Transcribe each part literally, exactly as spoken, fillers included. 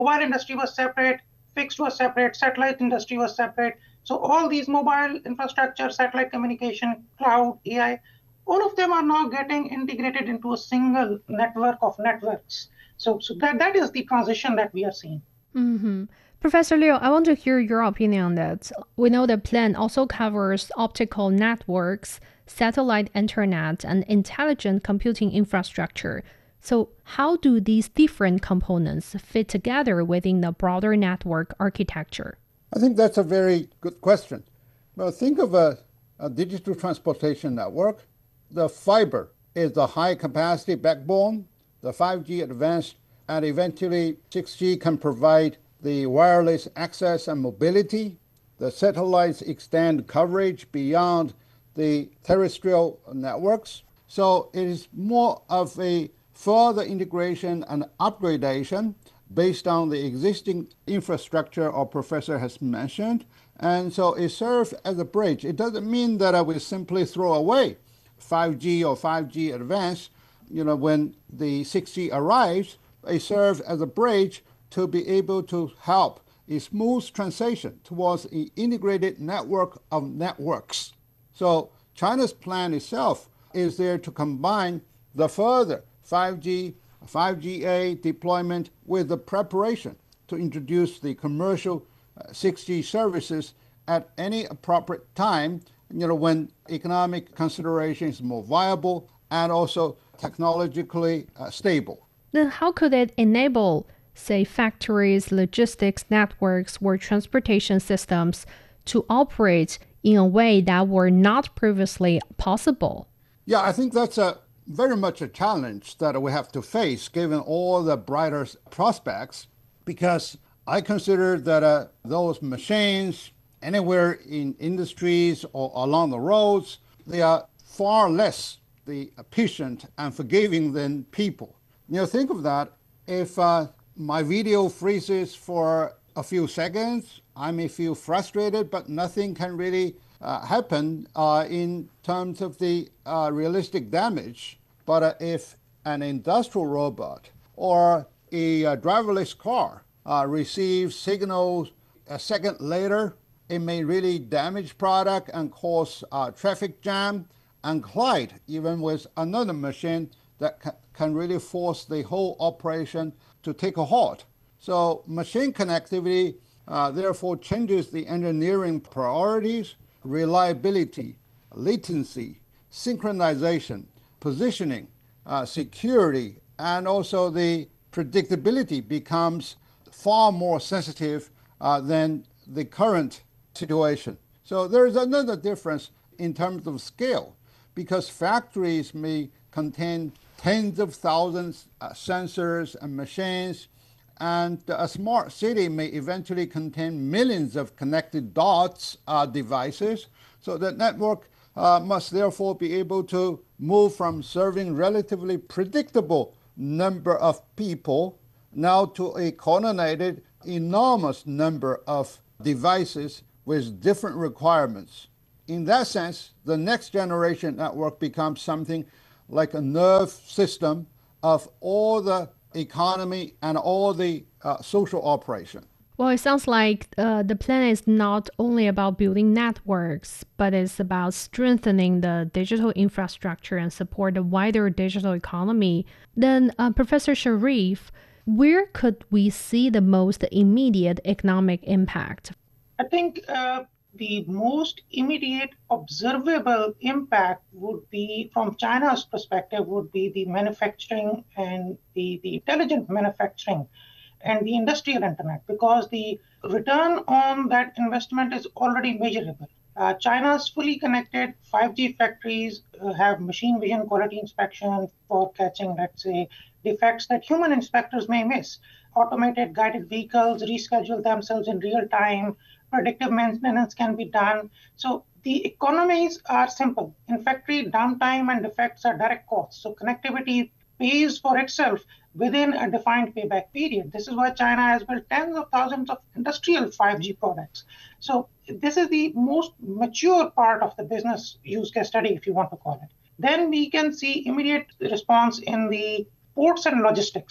Mobile industry was separate, fixed was separate, satellite industry was separate. So all these mobile infrastructure, satellite communication, cloud, A I, all of them are now getting integrated into a single network of networks. So, so that, that is the transition that we are seeing. Mm-hmm. Professor Liu, I want to hear your opinion on that. We know the plan also covers optical networks, satellite internet, and intelligent computing infrastructure. So, how do these different components fit together within the broader network architecture? I think that's a very good question. Well, think of a, a digital transportation network. The fiber is the high capacity backbone, the five G advanced, and eventually six G can provide the wireless access and mobility. The satellites extend coverage beyond the terrestrial networks. So it is more of a further integration and upgradation based on the existing infrastructure our professor has mentioned. And so it serves as a bridge. It doesn't mean that I will simply throw away five G or five G advanced. You know, when the six G arrives, it serves as a bridge to be able to help a smooth transition towards an integrated network of networks. So China's plan itself is there to combine the further five G, five G A deployment with the preparation to introduce the commercial uh, six G services at any appropriate time, you know, when economic consideration is more viable and also technologically uh, stable. Then how could it enable, say, factories, logistics networks, or transportation systems to operate in a way that were not previously possible? Yeah, I think that's a very much a challenge that we have to face given all the brighter prospects, because I consider that uh, those machines anywhere in industries or along the roads, they are far less the efficient and forgiving than people. You know, think of that. If uh, my video freezes for a few seconds, I may feel frustrated, but nothing can really uh, happen uh, in terms of the uh, realistic damage. But uh, if an industrial robot or a uh, driverless car uh, receives signals a second later, it may really damage product and cause uh, traffic jam and collide even with another machine that ca- can really force the whole operation to take a halt. So machine connectivity uh, therefore changes the engineering priorities, reliability, latency, synchronization, positioning, uh, security, and also the predictability becomes far more sensitive uh, than the current situation. So there is another difference in terms of scale, because factories may contain tens of thousands of sensors and machines, and a smart city may eventually contain millions of connected dots uh, devices. So the network uh, must therefore be able to move from serving relatively predictable number of people now to a coordinated enormous number of devices with different requirements. In that sense, the next generation network becomes something like a nerve system of all the economy and all the uh, social operation. Well, it sounds like uh, the plan is not only about building networks, but it's about strengthening the digital infrastructure and support the wider digital economy. Then, uh, Professor Sharif, where could we see the most immediate economic impact? I think uh, the most immediate observable impact would be, from China's perspective, would be the manufacturing and the, the intelligent manufacturing and the industrial internet, because the return on that investment is already measurable. Uh, China's fully connected five G factories uh, have machine vision quality inspection for catching, let's say, defects that human inspectors may miss. Automated guided vehicles reschedule themselves in real time. Predictive maintenance can be done. So the economies are simple. In factory, downtime and defects are direct costs. So connectivity pays for itself within a defined payback period. This is why China has built tens of thousands of industrial five G products. So this is the most mature part of the business use case study, if you want to call it. Then we can see immediate response in the ports and logistics.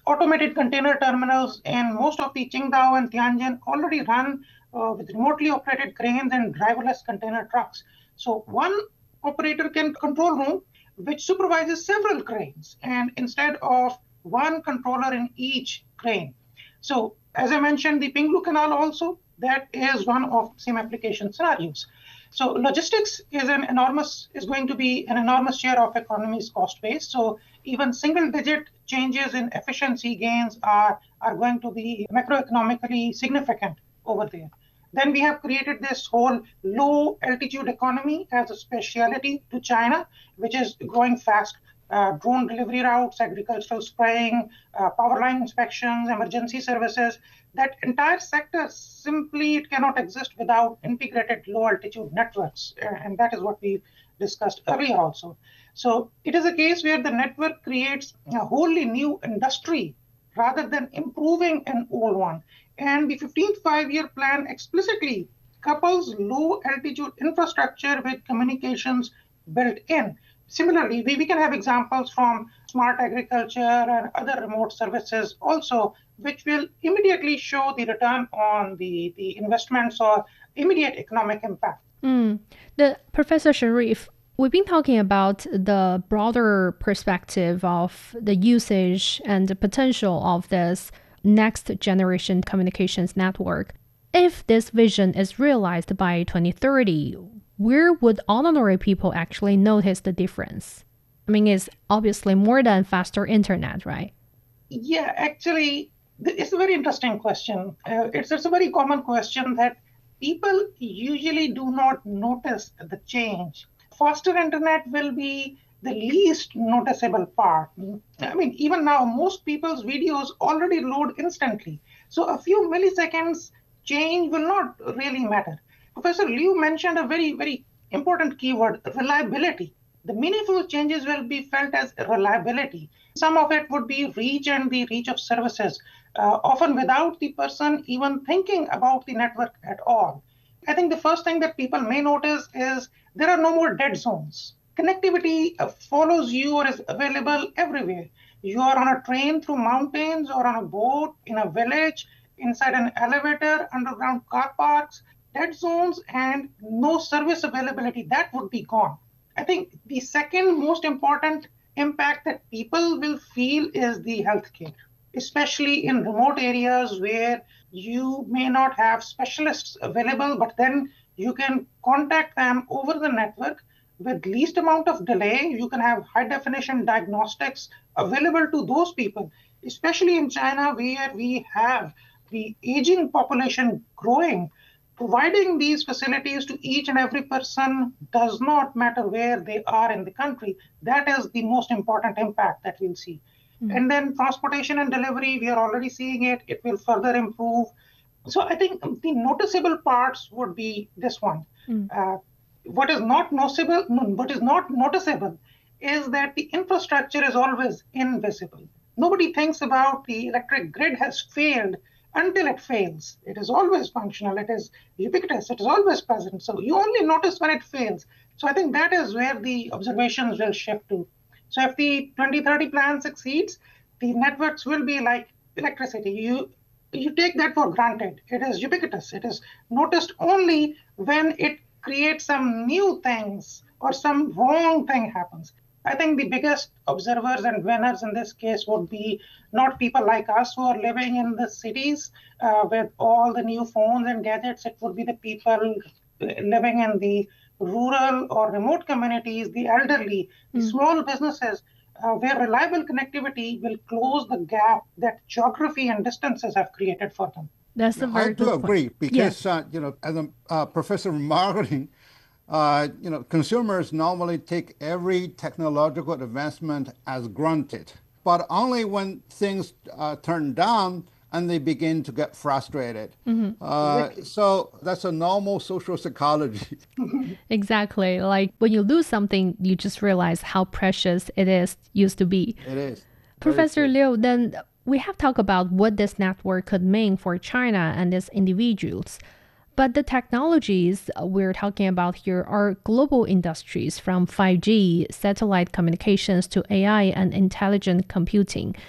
automated container terminals in most of the Qingdao and Tianjin already run uh, with remotely operated cranes and driverless container trucks. So one operator can control room which supervises several cranes, and instead of one controller in each crane. So as I mentioned, the Pinglu Canal also, that is one of same application scenarios. So logistics is an enormous is going to be an enormous share of economy's cost base. So even single digit changes in efficiency gains are, are going to be macroeconomically significant over there. Then we have created this whole low altitude economy as a specialty to China, which is growing fast. Uh, drone delivery routes, agricultural spraying, uh, power line inspections, emergency services. That entire sector simply it cannot exist without integrated low altitude networks. Uh, and that is what we discussed earlier also. So it is a case where the network creates a wholly new industry rather than improving an old one. And the fifteenth five-year plan explicitly couples low altitude infrastructure with communications built in. Similarly, we, we can have examples from smart agriculture and other remote services also, which will immediately show the return on the, the investments or immediate economic impact. Mm. The Professor Sharif, we've been talking about the broader perspective of the usage and the potential of this next generation communications network. If this vision is realized by twenty thirty, where would ordinary people actually notice the difference? I mean, it's obviously more than faster internet, right? Yeah, actually, it's a very interesting question. Uh, it's, it's a very common question that people usually do not notice the change. Faster internet will be the least noticeable part. I mean, even now, most people's videos already load instantly. So a few milliseconds change will not really matter. Professor Liu mentioned a very, very important keyword, reliability. The meaningful changes will be felt as reliability. Some of it would be reach and the reach of services, uh, often without the person even thinking about the network at all. I think the first thing that people may notice is there are no more dead zones. Connectivity uh, follows you or is available everywhere. You are on a train through mountains or on a boat, in a village, inside an elevator, underground car parks. Dead zones and no service availability, that would be gone. I think the second most important impact that people will feel is the healthcare, especially in remote areas where you may not have specialists available, but then you can contact them over the network with least amount of delay. You can have high definition diagnostics available to those people, especially in China where we have the aging population growing. Providing these facilities to each and every person does not matter where they are in the country. That is the most important impact that we'll see. Mm. And then transportation and delivery, we are already seeing it. It will further improve. So I think the noticeable parts would be this one. Mm. Uh, what is not noticeable, what is not noticeable is that the infrastructure is always invisible. Nobody thinks about the electric grid has failed until it fails. It is always functional. It is ubiquitous. It is always present. So you only notice when it fails. So I think that is where the observations will shift to. So if the twenty thirty plan succeeds, the networks will be like electricity. You you take that for granted. It is ubiquitous. It is noticed only when it creates some new things or some wrong thing happens. I think the biggest observers and winners in this case would be not people like us who are living in the cities uh, with all the new phones and gadgets. It would be the people living in the rural or remote communities, the elderly, the mm. small businesses, uh, where reliable connectivity will close the gap that geography and distances have created for them. That's a very I do good agree point. because, yeah. uh, you know, as a uh, professor of marketing, Uh, you know, consumers normally take every technological advancement as granted, but only when things uh, turn down and they begin to get frustrated. Mm-hmm. Uh, so that's a normal social psychology. Exactly. Like when you lose something, you just realize how precious it is used to be. It is. Professor Liu, then we have talked about what this network could mean for China and its individuals. But the technologies we're talking about here are global industries, from five G, satellite communications to A I and intelligent computing.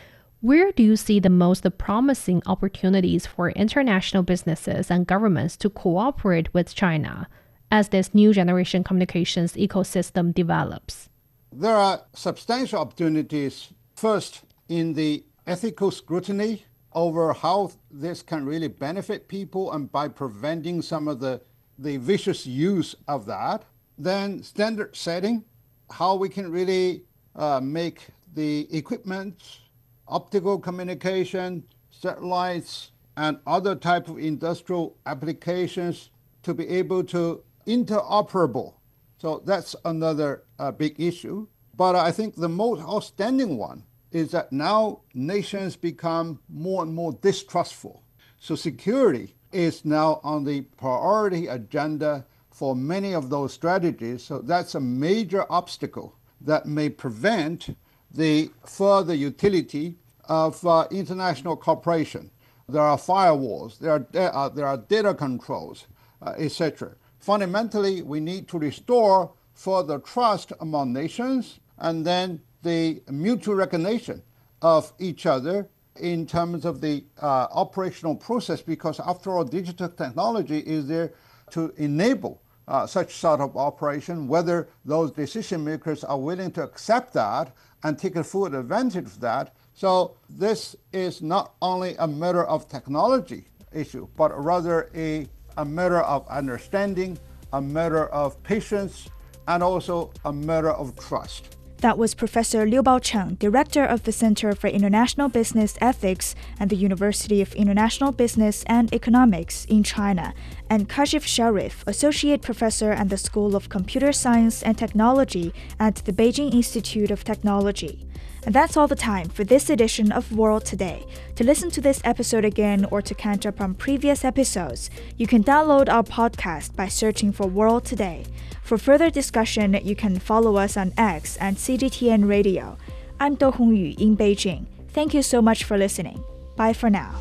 Where do you see the most promising opportunities for international businesses and governments to cooperate with China as this new generation communications ecosystem develops? There are substantial opportunities, first, in the ethical scrutiny over how this can really benefit people and by preventing some of the, the vicious use of that. Then standard setting, how we can really uh, make the equipment, optical communication, satellites, and other type of industrial applications to be able to interoperable. So that's another uh, big issue. But I think the most outstanding one is that now nations become more and more distrustful. So security is now on the priority agenda for many of those strategies. So that's a major obstacle that may prevent the further utility of uh, international cooperation. There are firewalls, there are, uh, there are data controls, uh, et cetera. Fundamentally, we need to restore further trust among nations and then the mutual recognition of each other in terms of the uh, operational process, because after all, digital technology is there to enable uh, such sort of operation, whether those decision makers are willing to accept that and take a full advantage of that. So this is not only a matter of technology issue, but rather a, a matter of understanding, a matter of patience, and also a matter of trust. That was Professor Liu Baocheng, Director of the Center for International Business Ethics at the University of International Business and Economics in China, and Kashif Sharif, Associate Professor at the School of Computer Science and Technology at the Beijing Institute of Technology. And that's all the time for this edition of World Today. To listen to this episode again or to catch up on previous episodes, you can download our podcast by searching for World Today. For further discussion, you can follow us on X and C G T N Radio. I'm Do Hongyu in Beijing. Thank you so much for listening. Bye for now.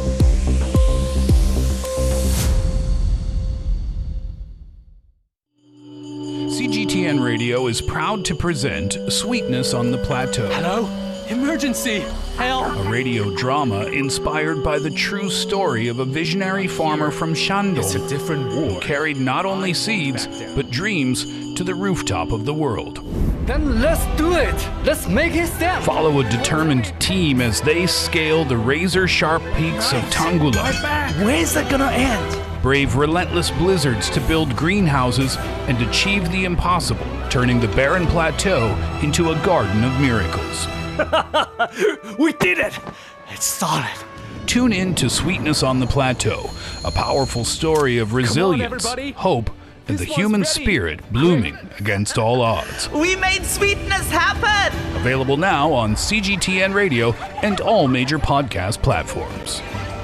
C G T N Radio is proud to present Sweetness on the Plateau. Hello? Emergency! Help! A radio drama inspired by the true story of a visionary farmer from Shandong It's a different who war. carried not only seeds, but dreams to the rooftop of the world. Then let's do it! Let's make it stand! Follow a determined team as they scale the razor-sharp peaks of Tangula. Where's that gonna end? Brave relentless blizzards to build greenhouses and achieve the impossible, turning the barren plateau into a garden of miracles. We did it! It's solid. Tune in to Sweetness on the Plateau, a powerful story of resilience, everybody. hope, and This the human one's ready. spirit blooming against all odds. We made sweetness happen! Available now on C G T N Radio and all major podcast platforms.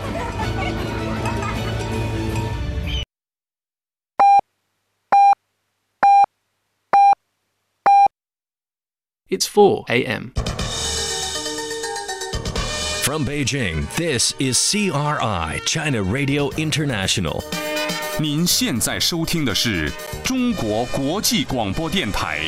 It's four a.m. From Beijing, this is C R I, China Radio International. 您现在收听的是中国国际广播电台。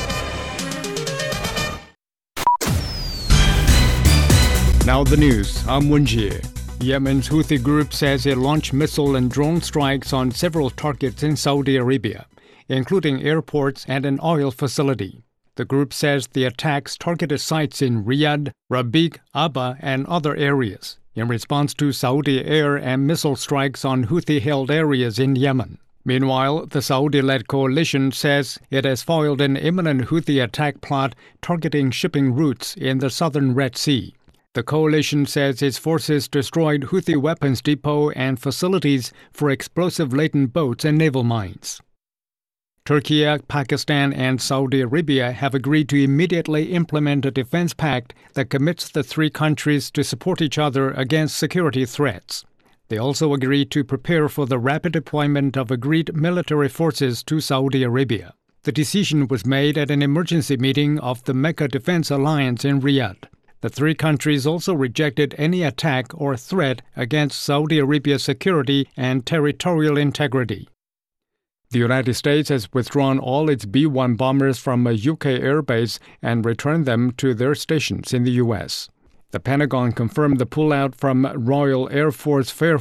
Now the news. I'm Wenjie. Yemen's Houthi group says it launched missile and drone strikes on several targets in Saudi Arabia, including airports and an oil facility. The group says the attacks targeted sites in Riyadh, Rabiq, Abba, and other areas, in response to Saudi air and missile strikes on Houthi-held areas in Yemen. Meanwhile, the Saudi-led coalition says it has foiled an imminent Houthi attack plot targeting shipping routes in the southern Red Sea. The coalition says its forces destroyed Houthi weapons depot and facilities for explosive-laden boats and naval mines. Turkey, Pakistan, and Saudi Arabia have agreed to immediately implement a defense pact that commits the three countries to support each other against security threats. They also agreed to prepare for the rapid deployment of agreed military forces to Saudi Arabia. The decision was made at an emergency meeting of the Mecca Defense Alliance in Riyadh. The three countries also rejected any attack or threat against Saudi Arabia's security and territorial integrity. The United States has withdrawn all its B one bombers from a U K airbase and returned them to their stations in the U S. The Pentagon confirmed the pullout from Royal Air Force Fairfield